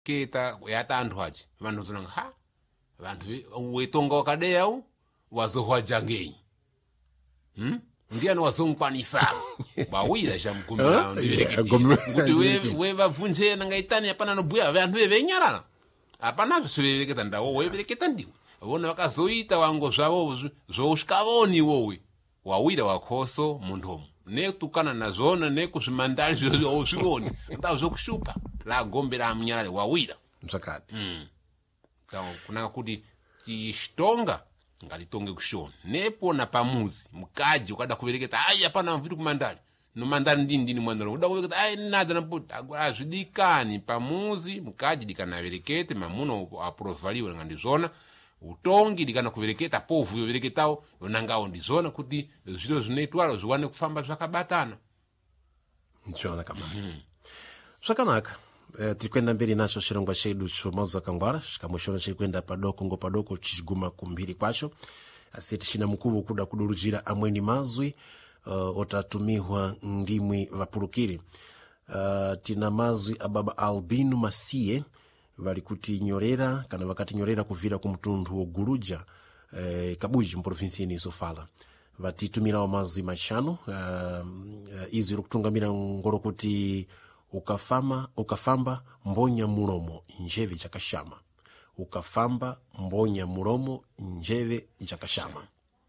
keta yata anthu achi vanhu zonanga ha vanhu wetonga wakadeya u wazohwaja ngenyi ndiani wazomkwanisa bawira chamkumbira ndivereketi kuti we vavunje nangaitani hapana nobhuya vanhu vevenyarara hapana zvevereketa ndawo wevereketa ndiwe vona vakazoita wango zvavo zvousvikavoni wowe wawira wakhoso mundomo netukana nazvona nekuzvimandari zvouzvivoni ndao zvokushupa la gombe la mnyarare wawira mzakadi kunanga kuti tichitonga ngatitonge kushona nepona pamuzi mukaji ukada kuvereketa ai hapana mviri kumandari nomandari ndini mwanaro uda kuvereketa ai nada naputi azvidikani pamuzi mukaji dikana averekete mamuno aprovaliwe ngandizvona utongi dikana kuvereketa povu yovereketawo yonangawo ndizvona kuti zviro zvinoitwaro zviwane kufamba zvakabatana nzvona kamani zvakanaka tiri kuenda mberi nacho chirongwa chedu chomazuva kangwara chikamoshona chiri kuenda padoko ngopadoko chichiguma kumbiri kwacho asi tichina mukuvo kuda kudurujira amweni mazwi otatumihwa ndimwi vapurukiri tina mazwi ababa Albino Masiye vari kutinyorera kana vakatinyorera kuvira kumutundu woguluja kabuji mprovinsi yeni Sofala vatitumirawo mazwi mashanu izwi rokutungamira ngoro kuti ukafamba mbonya mulomo njeve jakashama ukafamba mbonya mulomo njeve jakashama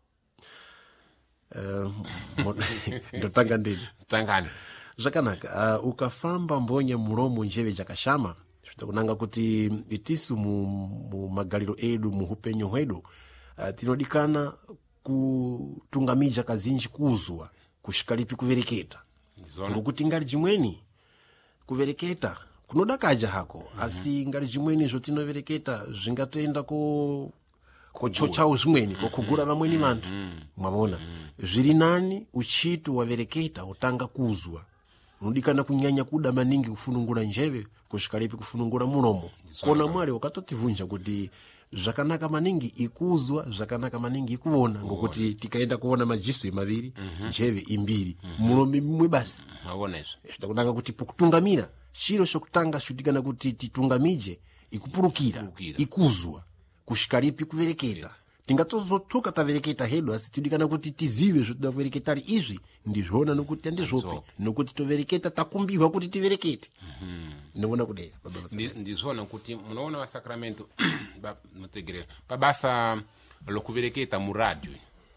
ndotanga ndini tangani zvakanaka ukafamba mbonya mulomo njeve jakashama kunanga kuti itisu mu magaliro edu muhupenyo hwedu tinodikana kutungamija kazinji kuzwa kushikalipi kuvereketa ngokuti ngari jimweni kuvereketa kunodakaja hako asi ngari jimweni zvotinovereketa zvingatoenda kochochawo zvimweni kokugura vamweni vantu mwavona zviri nani uchitu wavereketa utanga kuzwa unodikana kunyanya kuda maningi kufunungura njeve kushikalipi kufunungura mulomo kona mwari wakatotivunja kuti zvakanaka maningi ikuzwa zvakanaka maningi ikuona ngokuti tikaenda kuona majiso emaviri njeve imbiri mulomo mumwe basi mavona izvo zvidakunanga kuti pokutungamira chiro chokutanga chodikana kuti titungamije ikupurukira ikuzwa kushikalipi kuvereketa tingatozotuka tavereketa hedu asi tidikana kuti tizive zvotidavereketari izvi ndizvona nokuti andizvope nokuti tovereketa takumbirwa kuti tiverekete ndinoona kudeya ndizvona kuti munoona vasakramento mutegerera pabasa lokuvereketa muradio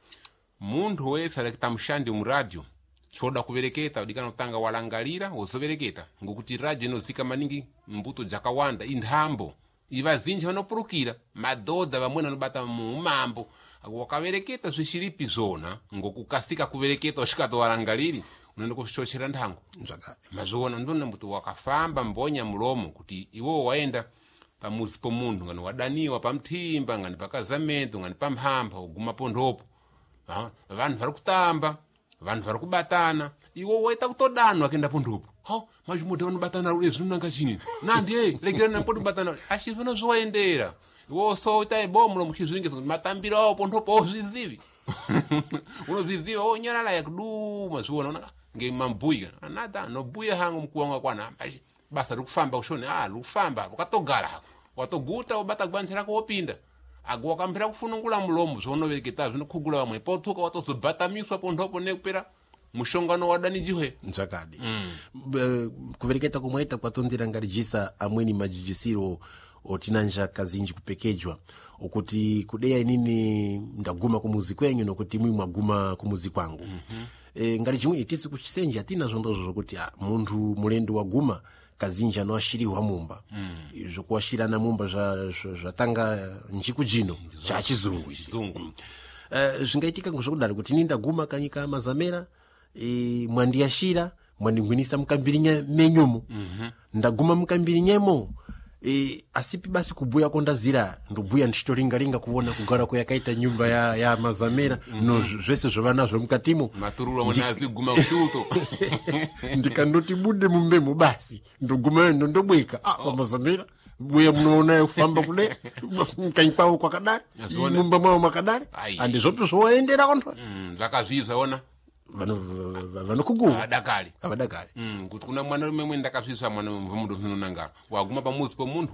muntu wese alekita mushandi muradio choda kuvereketa udikana kutanga walangalira wozovereketa ngokuti radio inozika maningi mbuto dzakawanda inthambo ivazinji vanopurukira madhodha vamwena anobata muumambo wakavereketa zvishiripi zvona ngokukasika kuvereketa usvikato walangaliri unoenda kushochera ndango mazviona ndona kuti wakafamba mbonya mulomo kuti iwo waenda pamuzi pomunhu ngani wadaniwa pamthimba ngani pakazamento ngani pamhamba uguma pondopo vanhu vari kutamba vanhu vari kubatana iwo waita kutodanwa kenda pondopo majumudhe vanobatana zvinonanga chini nandi legera nampoti kubatana asi vanozvoendera iwo soita ibomulo muchizviringisa kuti matambirawo pondopo ozvizivi unozviziva onyarala yakuduma zviona unanga ngemambuya anada nobuya hangu mkuu wangu akwana basa rikufamba kushona rikufamba ukatogara watoguta ubata gwanzi rako wopinda ago wakampira kufunungula mulomo zvonovereketa zvinokugula vamwe potuka watozobhatamiswa pondopo nekupera mushongano wadanijihwe nzvakadi kuvereketa kumwaita kwatondera ngarijisa amweni majijisiro otinanja kazinji kupekejwa okuti kudeya inini ndaguma kumuzi kwenyu nokuti mwi mwaguma kumuzi kwangu ngari chimwe itisi kuchisenja atina zvondozvo zvokuti muntu mulendo waguma kazinji anoashiriwa mumba zvokuashirana mumba zvatanga njikujino chachizungu zvingaitika ngozvokudaro kuti nindaguma kanyika mazamera mwandiyashira mwandingwinisa mukambirinya menyumo ndaguma mukambirinyemo asipi basi kubuya kondazira ndobuya ndichitoringaringa kuona kugara kweyakaita nyumba ya mazamera no zvese zvovanazvo mukatimo maturulo mwazi guma kushuto ndikandoti bude mumbemo basi ndoguma ndobweka mazamera buya munoona kufamba kude mukanyikwawo kwakadari mumba mwawo mwakadari andizvopi zvoendera kontwa zvakazvizvaona vanokuguma adakali abadakali kuti kuna mwana lume mwe ndakasvisa mwana mvumundu zvinonanga waguma pamuzi pomunhu